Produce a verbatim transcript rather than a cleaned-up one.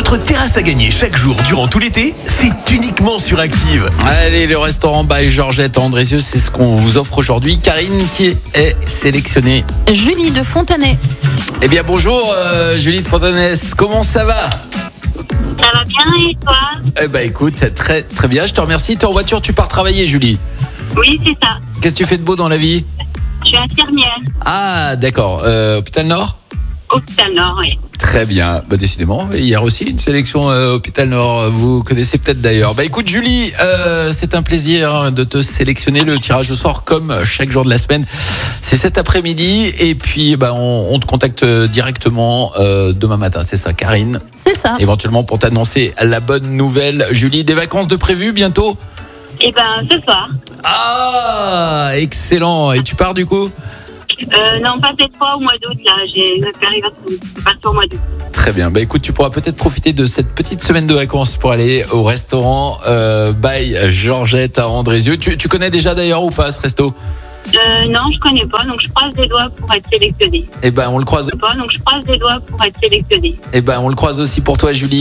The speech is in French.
Votre terrasse à gagner chaque jour durant tout l'été, c'est uniquement sur Active. Allez, le restaurant by Georgette à Andrézieux, c'est ce qu'on vous offre aujourd'hui. Karine qui est sélectionnée. Julie de Fontanay. Eh bien bonjour euh, Julie de Fontanès, comment ça va? Ça va bien et toi? Eh ben écoute, très très bien, je te remercie. T'es en voiture, tu pars travailler Julie. Oui, c'est ça. Qu'est-ce que tu fais de beau dans la vie? Je suis infirmière. Ah d'accord, euh, Hôpital Nord? Hôpital Nord, oui. Très bien, bah, décidément, hier aussi une sélection euh, Hôpital Nord, vous connaissez peut-être d'ailleurs. Bah écoute Julie, euh, c'est un plaisir de te sélectionner. Le tirage au sort comme chaque jour de la semaine, c'est cet après-midi et puis bah, on, on te contacte directement euh, demain matin, c'est ça Karine? C'est ça. Éventuellement pour t'annoncer la bonne nouvelle. Julie, des vacances de prévues bientôt? Eh ben, ce soir. Ah, excellent, et tu pars du coup? Euh, non, pas cette fois, au mois d'août, là. J'ai une période de partir au mois d'août. Très bien. Bah écoute, tu pourras peut-être profiter de cette petite semaine de vacances pour aller au restaurant euh, by Georgette à Andrézieux. Tu, tu connais déjà d'ailleurs ou pas ce resto? Euh, non, je connais pas, donc je croise les doigts pour être sélectionnée. Eh ben on le croise. Pas, donc je croise les doigts pour être sélectionnée. Eh ben on le croise aussi pour toi Julie.